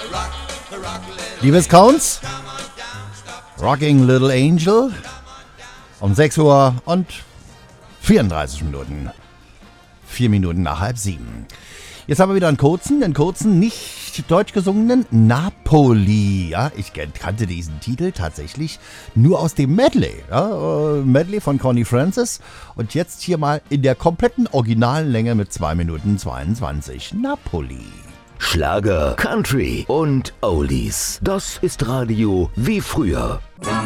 Die Viscounts, Rocking Little Angel, um 6 Uhr und 34 Minuten. 4 Minuten nach 6:30. Jetzt haben wir wieder einen kurzen, nicht deutsch gesungenen Napoli. Ja, ich kannte diesen Titel tatsächlich nur aus dem Medley. Ja, Medley von Connie Francis. Und jetzt hier mal in der kompletten originalen Länge mit 2 Minuten 22. Napoli. Schlager, Country und Oldies. Das ist Radio wie früher.